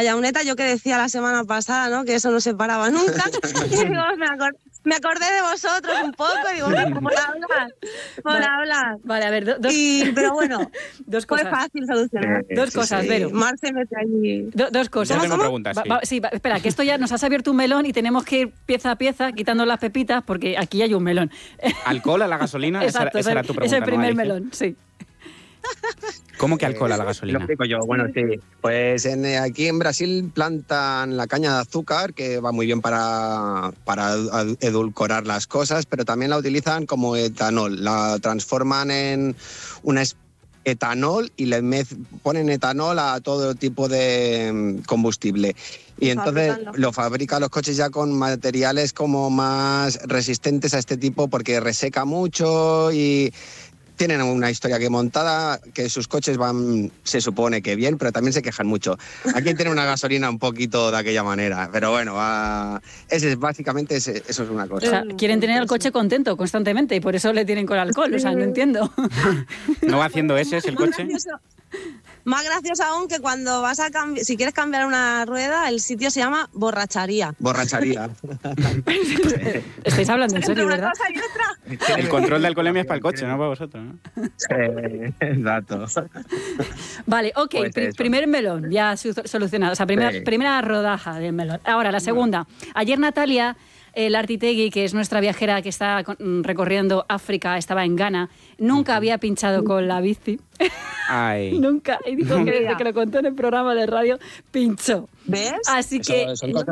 Yauneta, yo que decía la semana pasada, ¿no? Que eso no se paraba nunca. Y digo, me acordé de vosotros un poco y digo, por hablar. Vale, a ver, pero bueno, dos cosas. Fue fácil solucionar. Dos cosas, Vero. Marce mete allí. Dos cosas. Yo tengo preguntas, sí. Espera, que esto ya nos has abierto un melón y tenemos que ir pieza a pieza quitando las pepitas porque aquí hay un melón. ¿Alcohol a la gasolina? Exacto, esa era tu pregunta. Es el primer ¿no, melón, sí. ¿Cómo que alcohol a la gasolina? Lo explico yo. Bueno, sí. Pues aquí en Brasil plantan la caña de azúcar, que va muy bien para edulcorar las cosas, pero también la utilizan como etanol. La transforman en etanol y le ponen etanol a todo tipo de combustible. Y entonces lo fabrican los coches ya con materiales como más resistentes a este tipo porque reseca mucho y tienen una historia que montada, que sus coches van, se supone que bien, pero también se quejan mucho. Aquí tienen una gasolina un poquito de aquella manera, pero bueno, básicamente eso es una cosa. O sea, quieren tener el coche contento constantemente y por eso le tienen con alcohol, o sea, no entiendo. ¿No va haciendo ese el coche? Más gracioso aún que cuando vas a cambiar, si quieres cambiar una rueda, el sitio se llama borracharía. Borracharía. Estáis hablando en serio, ¿verdad? Una cosa y otra. El control de alcoholemia es para el coche, no para vosotros, ¿no? Exacto. Vale, ok, Pues primer melón, ya solucionado. O sea, primera rodaja del melón. Ahora, la segunda. Ayer Natalia Lartitegui, que es nuestra viajera que está recorriendo África, estaba en Ghana, nunca había pinchado con la bici. Ay. Nunca. Y dijo que desde que lo contó en el programa de radio, pinchó. ¿Ves? Así que...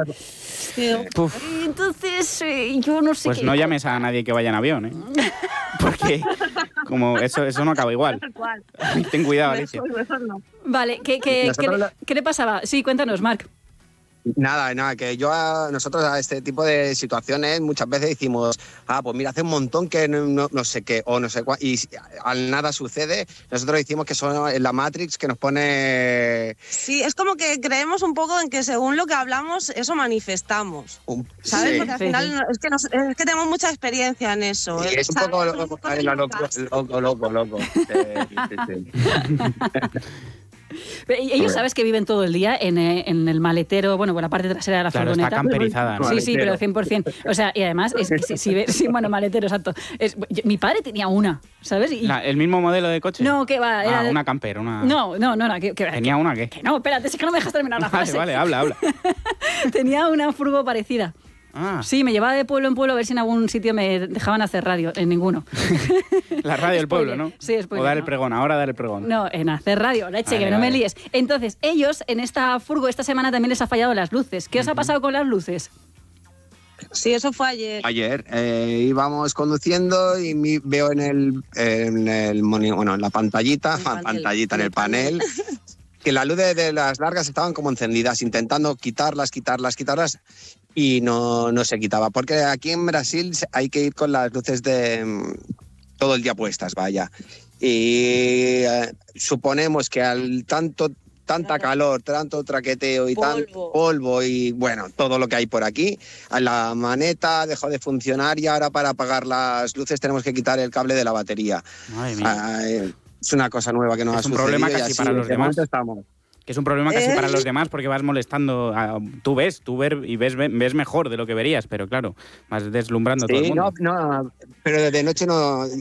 Entonces, yo no sé pues qué... no llames a nadie que vaya en avión, ¿eh? Porque como eso no acaba igual. Ten cuidado, Alicia. No. Vale, ¿qué le pasaba? Sí, cuéntanos, Marc. Nada, que nosotros a este tipo de situaciones muchas veces decimos, pues mira, hace un montón que no sé qué, o no sé cuál, y al nada sucede, nosotros decimos que son la Matrix que nos pone... Sí, es como que creemos un poco en que según lo que hablamos, eso manifestamos, ¿sabes? Sí. Porque al final es que tenemos mucha experiencia en eso. Sí, es un poco loco. Sí. Ellos sabes que viven todo el día en el maletero, bueno, por la parte trasera de la furgoneta. Está camperizada, ¿no? Sí, pero 100%. O sea, y además, es que sí, bueno, maletero, exacto. Mi padre tenía una, ¿sabes? ¿El mismo modelo de coche? No, que va. Era una camper, una... No, que ¿Tenía una qué? Que no, espérate, es que no me dejas terminar la frase. Vale, habla. Tenía una furgo parecida. Ah. Sí, me llevaba de pueblo en pueblo a ver si en algún sitio me dejaban hacer radio. En ninguno. La radio del pueblo, ¿no? Sí, spoiler, o dar el pregón, ahora dar el pregón. No, en hacer radio, leche, que no me líes. Entonces, ellos en esta furgo esta semana también les ha fallado las luces. ¿Qué os ha pasado con las luces? Sí, eso fue ayer. Ayer íbamos conduciendo y veo en la pantallita, en el panel, que las luces de las largas estaban como encendidas, intentando quitarlas y no se quitaba. Porque aquí en Brasil hay que ir con las luces de todo el día puestas, vaya. Y suponemos que al tanta calor, tanto traqueteo y tanto polvo y bueno, todo lo que hay por aquí, la maneta dejó de funcionar y ahora para apagar las luces tenemos que quitar el cable de la batería. Madre mía. Es una cosa nueva que nos ha sucedido. Es un problema casi para los demás. Que es un problema casi para los demás porque vas molestando. Tú ves y ves mejor de lo que verías, pero claro, vas deslumbrando todo el mundo. No, pero de noche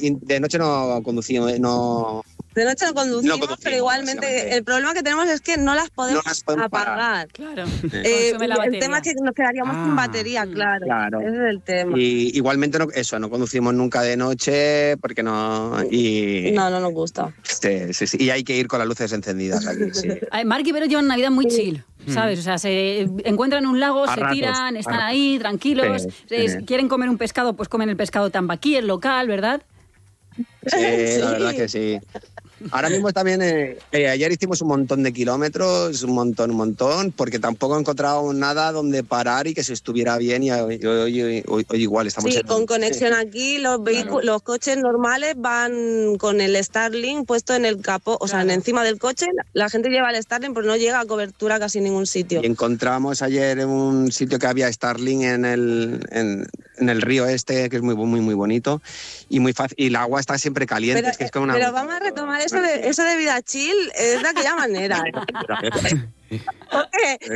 no conducimos, no... De noche no conducimos, pero igualmente el problema que tenemos es que no las podemos apagar. Claro. El tema es que nos quedaríamos sin batería, claro. Ese es el tema. Y igualmente no conducimos nunca de noche porque no... No nos gusta. Sí. Y hay que ir con las luces encendidas aquí, sí. Marc y Vero llevan una vida muy chill, ¿sabes? O sea, se encuentran en un lago, se tiran, están ahí tranquilos, quieren comer un pescado, pues comen el pescado tambaqui, el local, ¿verdad? Sí, la verdad que sí. Ahora mismo también, ayer hicimos un montón de kilómetros, un montón, porque tampoco encontrábamos nada donde parar y que se estuviera bien y hoy igual estamos... Sí, con conexión aquí, los coches normales van con el Starlink puesto en el capó, o sea, encima del coche, la gente lleva el Starlink, pero no llega a cobertura a casi ningún sitio. Y encontramos ayer en un sitio que había Starlink en el río este, que es muy bonito y muy fácil, y el agua está siempre caliente. Pero vamos a retomar eso de vida chill, es de aquella manera. Porque